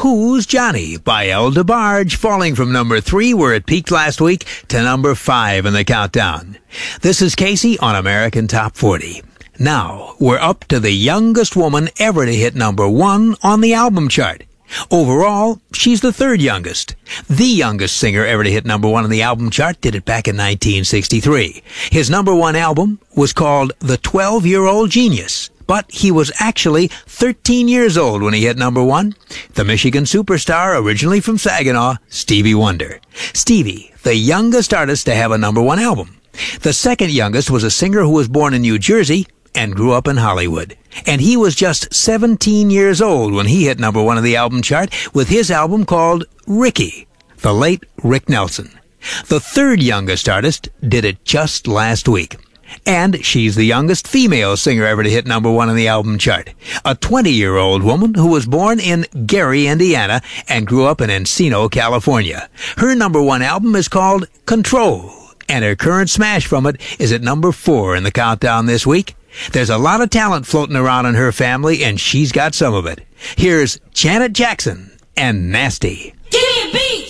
Who's Johnny by El DeBarge, falling from number 3 where it peaked last week to number 5 in the countdown. This is Casey on American Top 40. Now, we're up to the youngest woman ever to hit number 1 on the album chart. Overall, she's the 3rd youngest. The youngest singer ever to hit number 1 on the album chart did it back in 1963. His number 1 album was called The 12-Year-Old Genius, but he was actually 13 years old when he hit number 1. The Michigan superstar, originally from Saginaw, Stevie Wonder. Stevie, the youngest artist to have a number 1 album. The 2nd youngest was a singer who was born in New Jersey and grew up in Hollywood. And he was just 17 years old when he hit number 1 on the album chart with his album called Ricky, the late Rick Nelson. The 3rd youngest artist did it just last week. And she's the youngest female singer ever to hit number 1 on the album chart. A 20-year-old woman who was born in Gary, Indiana, and grew up in Encino, California. Her number 1 album is called Control, and her current smash from it is at number 4 in the countdown this week. There's a lot of talent floating around in her family, and she's got some of it. Here's Janet Jackson and Nasty. Give me a beat!